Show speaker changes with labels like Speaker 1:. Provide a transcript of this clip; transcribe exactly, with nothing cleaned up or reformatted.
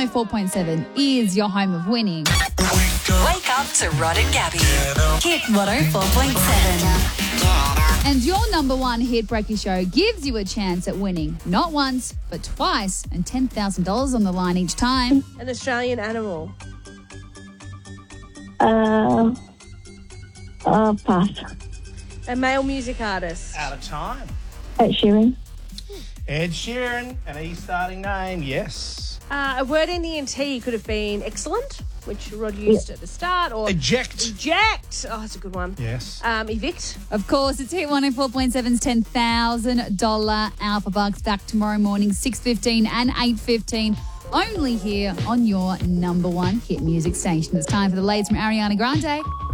Speaker 1: oh four point seven is your home of winning.
Speaker 2: Wake up to Rod and Gabby. Hit one oh four point seven.
Speaker 1: And your number one hit breaker show gives you a chance at winning not once, but twice, and ten thousand dollars on the line each time.
Speaker 3: An Australian animal.
Speaker 4: Uh, uh, pass.
Speaker 3: A male music artist.
Speaker 5: Out of time.
Speaker 4: Ed Sheeran.
Speaker 5: Ed Sheeran, an E starting name, yes.
Speaker 3: Uh, a word ending in T could have been excellent, which Rod used at the start. Or
Speaker 5: Eject.
Speaker 3: Eject. Oh, that's a good one.
Speaker 5: Yes.
Speaker 3: Um, evict.
Speaker 1: Of course, it's Hit one oh four point seven's ten thousand dollars Alpha Bucks back tomorrow morning, six fifteen and eight fifteen, only here on your number one hit music station. It's time for the latest from Ariana Grande.